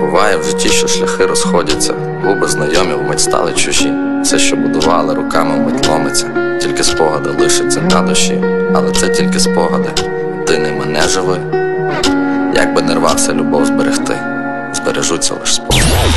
Буває в житті, що шляхи розходяться, губи знайомі вмить стали чужі. Все, що будували руками, вмить ломиться. Тільки спогади лишаться на душі, але це тільки спогади. Ти не мене живи. Як би не рвався любов зберегти, збережуться лиш спогади.